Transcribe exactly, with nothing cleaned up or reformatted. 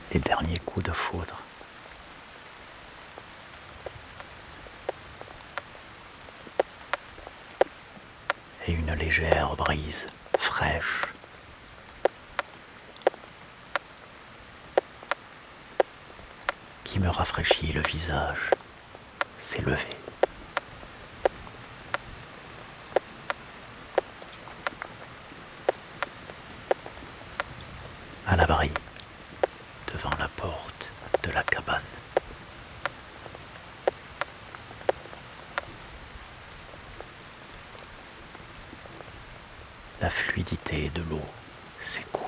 les derniers coups de foudre. Et une légère brise fraîche qui me rafraîchit le visage s'est levée. À l'abri, devant la porte de la cabane. La fluidité de l'eau s'écoule.